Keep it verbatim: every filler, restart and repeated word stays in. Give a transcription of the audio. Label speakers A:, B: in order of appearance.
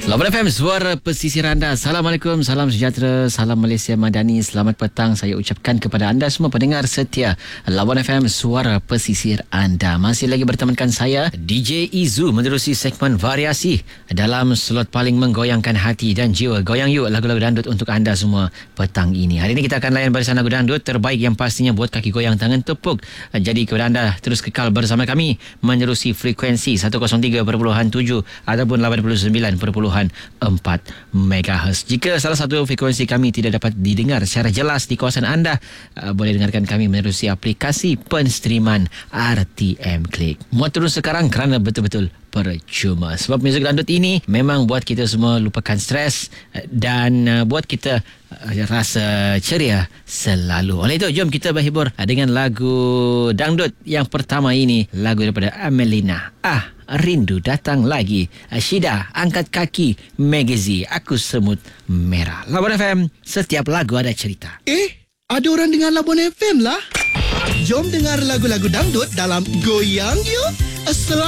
A: Lawan F M, suara pesisir anda. Assalamualaikum, salam sejahtera, salam Malaysia Madani. Selamat petang saya ucapkan kepada anda semua pendengar setia Lawan F M, suara pesisir anda. Masih lagi bertemankan saya, D J Izu, menerusi segmen variasi dalam slot paling menggoyangkan hati dan jiwa. Goyang yuk lagu-lagu dangdut untuk anda semua petang ini. Hari ini kita akan layan barisan lagu dangdut terbaik yang pastinya buat kaki goyang, tangan tepuk. Jadi kepada anda, terus kekal bersama kami menerusi frekuensi seratus tiga perpuluhan tujuh ataupun lapan puluh sembilan perpuluhan empat megahertz. Jika salah satu frekuensi kami tidak dapat didengar secara jelas di kawasan anda, uh, boleh dengarkan kami menerusi aplikasi penstreaman R T M Click. Muat turun sekarang kerana betul-betul percuma. Sebab muzik dangdut ini memang buat kita semua lupakan stres dan uh, buat kita uh, rasa ceria selalu. Oleh itu, jom kita berhibur dengan lagu dangdut yang pertama ini, lagu daripada Amelina. Ah, rindu datang lagi. Syida, angkat kaki. Magazi, aku semut merah. Lawan F M, setiap lagu ada cerita.
B: Eh, ada orang dengar Labuan F M lah. Jom dengar lagu-lagu dangdut dalam Goyang Yuk. Assalamualaikum.